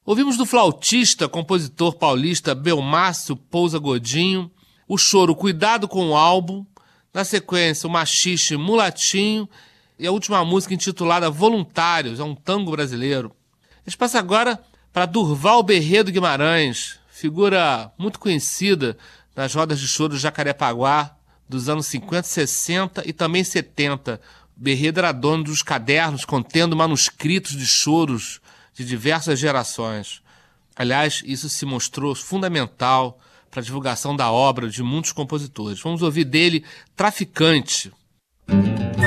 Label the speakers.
Speaker 1: Ouvimos do flautista, compositor paulista Belmárcio Pousa Godinho, o choro Cuidado com o Álbum, na sequência o machixe Mulatinho e a última música intitulada Voluntários, é um tango brasileiro. A gente passa agora para Durval Berredo Guimarães, figura muito conhecida nas rodas de choro de Jacarepaguá dos anos 50, 60 e também 70. Berredo era dono dos cadernos contendo manuscritos de choros de diversas gerações. Aliás, isso se mostrou fundamental para a divulgação da obra de muitos compositores. Vamos ouvir dele Traficante.